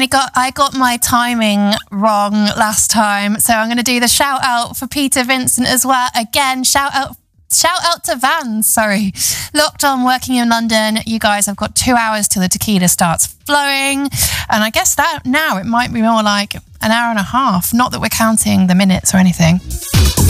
I got my timing wrong last time, so I'm going to do the shout out for Peter Vincent as well. Again, shout out to Vans, sorry. Locked on, working in London. You guys have got 2 hours till the tequila starts flowing. And I guess that now it might be more like an hour and a half. Not that we're counting the minutes or anything.